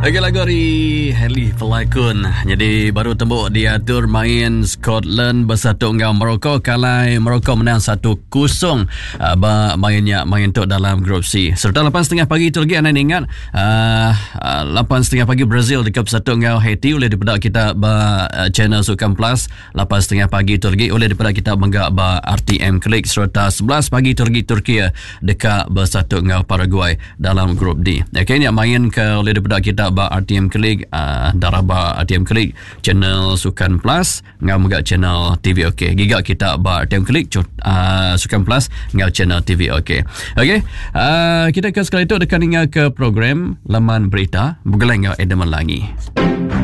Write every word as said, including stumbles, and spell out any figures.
Okey, lagu dari Heli pelakon. Jadi baru tembuk diatur main Scotland bersatu dengan Morocco. Kalai Morocco menang satu kosong. Uh, mainnya main tu dalam grup C. Serta lapan tiga puluh pagi tu lagi anda ingat uh, uh, lapan tiga puluh pagi Brazil dekat bersatu dengan Haiti oleh daripada kita ba uh, channel Sukan Plus. lapan tiga puluh pagi tu lagi oleh daripada kita menggak ba R T M Klik. Serta sebelas pagi tu lagi Turki dekat bersatu dengan Paraguay dalam grup D. Okey, ni main ke oleh daripada kita ba R T M Klik, uh, daraba R T M Klik, channel Sukan Plus ngam juga channel T V OK. Giga kita ba R T M Klik, uh, Sukan Plus ngam channel T V OK. Okey, uh, kita ke sekali itu dekat ke program Laman Berita Bugeleng ngam Edaman Langi.